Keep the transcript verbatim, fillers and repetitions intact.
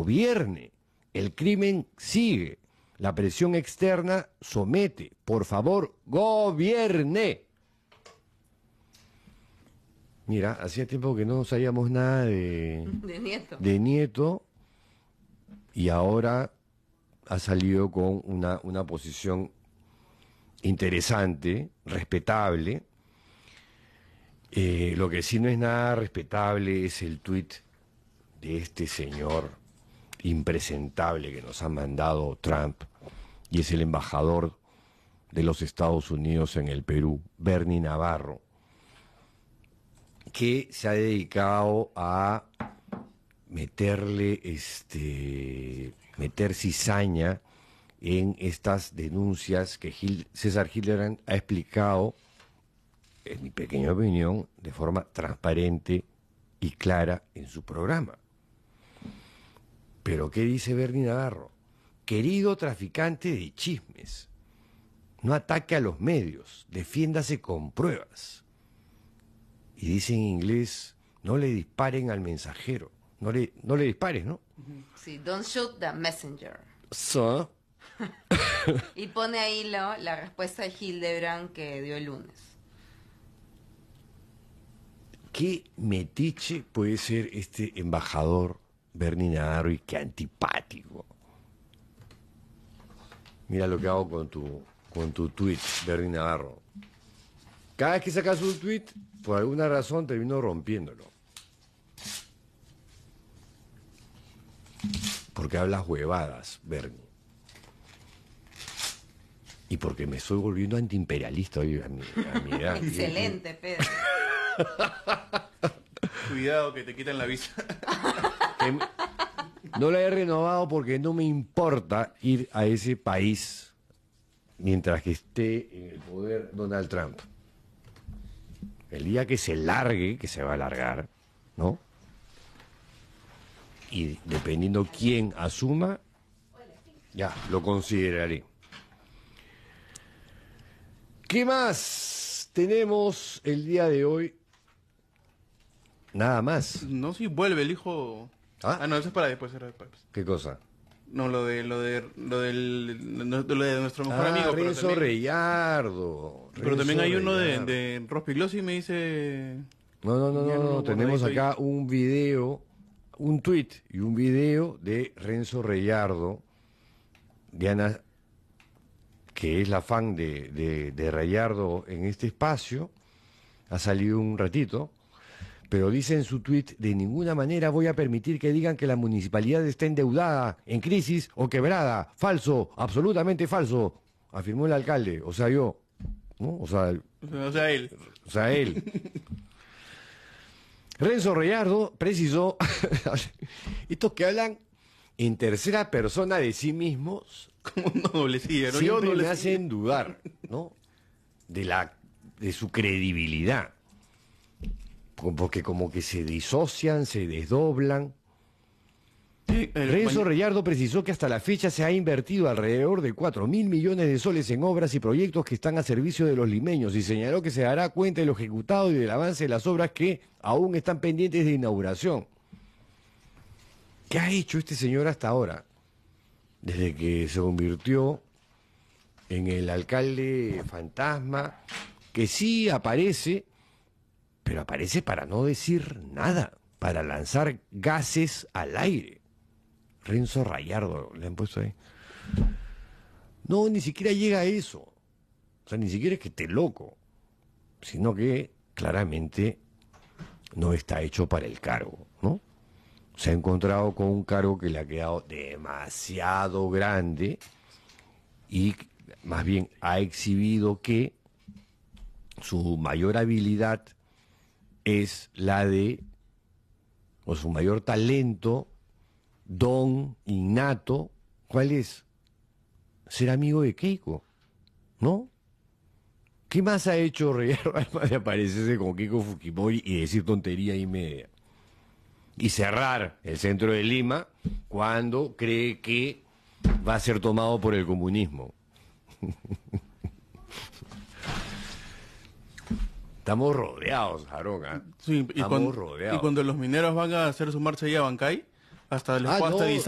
gobierne. El crimen sigue. La presión externa somete. Por favor, gobierne. Mira, hacía tiempo que no sabíamos nada de, de Nieto. de Nieto y ahora ha salido con una, una posición interesante, respetable. Eh, lo que sí no es nada respetable es el tuit de este señor impresentable que nos ha mandado Trump, y es el embajador de los Estados Unidos en el Perú, Bernie Navarro, que se ha dedicado a meterle, este, meter cizaña en estas denuncias que Gil, César Hildebrand ha explicado, en mi pequeña opinión, de forma transparente y clara en su programa. Pero ¿qué dice Bernie Navarro? Querido traficante de chismes, no ataque a los medios, defiéndase con pruebas. Y dice en inglés, no le disparen al mensajero, no le, no le dispares, ¿no? Sí, don't shoot the messenger. So. Y pone ahí lo, la respuesta de Hildebrand que dio el lunes. ¿Qué metiche puede ser este embajador Bernie Navarro, y qué antipático? Mira lo que hago con tu, con tu tweet, Bernie Navarro. Cada vez que sacas un tweet, por alguna razón termino rompiéndolo. Porque hablas huevadas, Bernie. Y porque me estoy volviendo antiimperialista hoy a mi, a mi edad. Excelente, Pedro. Cuidado que te quitan la visa. Que no la he renovado porque no me importa ir a ese país mientras que esté en el poder Donald Trump. El día que se largue, que se va a largar, ¿no? Y dependiendo quién asuma, ya, lo consideraré. ¿Qué más tenemos el día de hoy? Nada más. No, si vuelve el hijo. ¿Ah? Ah, no, eso es para después, era después. ¿Qué cosa? No, lo de lo de lo del lo de nuestro mejor Ah, amigo. Pero Renzo también, Reyardo. pero también hay uno de, Reyardo. de Rospigliosi, me dice. No, no, no, Ya no, no, no, tenemos guardadito acá un video, un tuit y un video de Renzo Reyardo, Diana, que es la fan de, de, de Reyardo en este espacio, ha salido un ratito, pero dice en su tuit: de ninguna manera voy a permitir que digan que la municipalidad está endeudada, en crisis o quebrada. Falso, absolutamente falso, afirmó el alcalde, o sea, yo, ¿no? O sea, O sea, él. o sea, él. Renzo Reyardo precisó, estos que hablan en tercera persona de sí mismos, Como una doblecilla, ¿no? Yo siempre me doblecilla. hacen dudar, ¿no? De la, de su credibilidad. Porque como que se disocian, se desdoblan. Sí, el Renzo compañ- Reyardo precisó que hasta la fecha se ha invertido alrededor de cuatro mil millones de soles en obras y proyectos que están a servicio de los limeños, y señaló que se dará cuenta de lo ejecutado y del avance de las obras que aún están pendientes de inauguración. ¿Qué ha hecho este señor hasta ahora? Desde que se convirtió en el alcalde fantasma, que sí aparece, pero aparece para no decir nada, para lanzar gases al aire. Renzo Rayardo, le han puesto ahí. No, ni siquiera llega a eso. O sea, ni siquiera es que esté loco, sino que claramente no está hecho para el cargo, ¿no? Se ha encontrado con un cargo que le ha quedado demasiado grande y más bien ha exhibido que su mayor habilidad es la de, o su mayor talento, don innato, ¿cuál es? Ser amigo de Keiko, ¿no? ¿Qué más ha hecho Reyardo además de aparecerse con Keiko Fujimori y decir tontería y media? Y cerrar el centro de Lima cuando cree que va a ser tomado por el comunismo. Estamos rodeados, Jarón, ¿eh? Sí, y, Estamos cuando, rodeados. y cuando los mineros van a hacer su marcha allá a Bancay, hasta les Ah, hasta no,